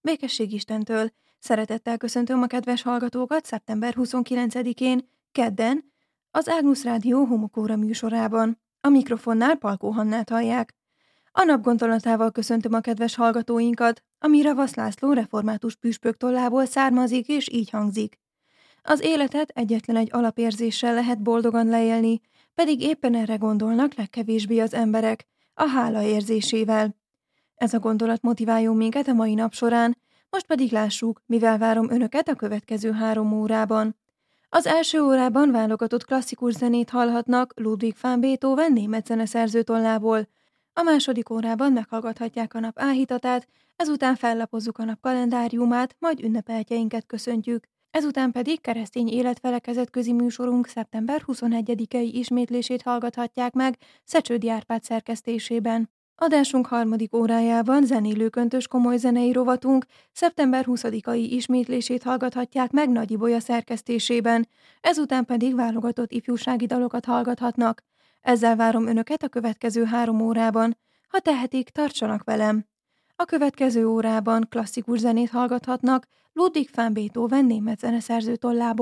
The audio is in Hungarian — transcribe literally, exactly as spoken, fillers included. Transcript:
Békesség Istentől! Szeretettel köszöntöm a kedves hallgatókat szeptember huszonkilencedikén, kedden, az Ágnusz Rádió Homokóra műsorában. A mikrofonnál Palkó Hannát hallják. A nap gondolatával köszöntöm a kedves hallgatóinkat, ami Ravasz László református püspök tollából származik, és így hangzik. Az életet egyetlen egy alapérzéssel lehet boldogan leélni, pedig éppen erre gondolnak legkevésbé az emberek, a hála érzésével. Ez a gondolat motiváljon minket a mai nap során, most pedig lássuk, mivel várom önöket a következő három órában. Az első órában válogatott klasszikus zenét hallhatnak Ludwig van Beethoven német zeneszerző tollából. A második órában meghallgathatják a nap áhítatát, ezután fellapozzuk a nap kalendáriumát, majd ünnepeltjeinket köszöntjük. Ezután pedig keresztény életfelekezetközi műsorunk szeptember huszonegyedikei ismétlését hallgathatják meg Szecsődi Árpád szerkesztésében. Adásunk harmadik órájában zenélőköntös komoly zenei rovatunk szeptember huszadikai ismétlését hallgathatják meg Nagy Ibolya szerkesztésében, ezután pedig válogatott ifjúsági dalokat hallgathatnak. Ezzel várom önöket a következő három órában. Ha tehetik, tartsanak velem! A következő órában klasszikus zenét hallgathatnak Ludwig van Beethoven német zeneszerző tollából.